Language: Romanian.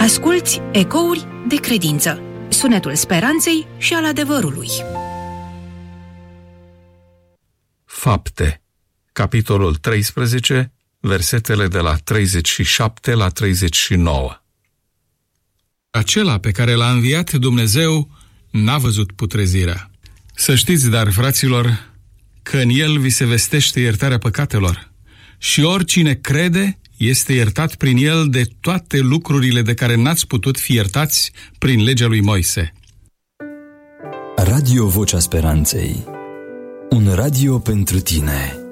Asculți Ecouri de credință, sunetul speranței și al adevărului. Fapte, capitolul 13, versetele de la 37 la 39. Acela pe care l-a înviat Dumnezeu n-a văzut putrezirea. Să știți, dar, fraților, că în el vi se vestește iertarea păcatelor și oricine crede este iertat prin el de toate lucrurile de care n-ați putut fi iertați prin legea lui Moise. Radio Vocea Speranței. Un radio pentru tine.